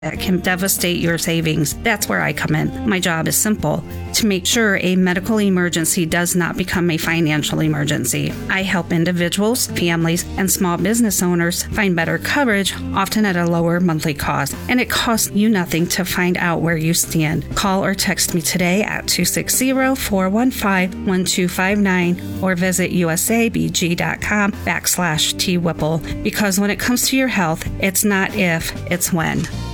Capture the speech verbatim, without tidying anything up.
that can devastate your savings. That's where I come in. My job is simple: to make sure a medical emergency does not become a financial emergency. I help individuals, families, and small business owners find better coverage, often at a lower monthly cost. And it costs you nothing to find out where you stand. Call or text me today at two six zero, four one five, one two five nine or visit usabg.com backslash T Whipple. Because when it comes to your health, it's not if, it's when.